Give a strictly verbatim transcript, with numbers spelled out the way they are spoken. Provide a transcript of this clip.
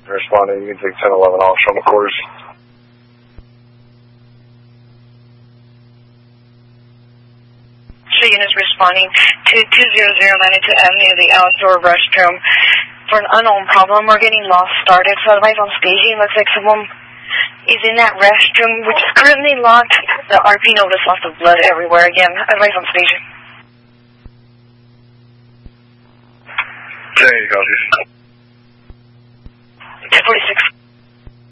Responding, you can take ten eleven off from the quarters. Two units responding to two zero zero nine two M near the outdoor restroom for an unknown problem. We're getting lost started, so advise on staging. Looks like someone is in that restroom, which is currently locked. The R P noticed lots of blood everywhere again. Advise on staging. ten eighty, copies. ten forty-six,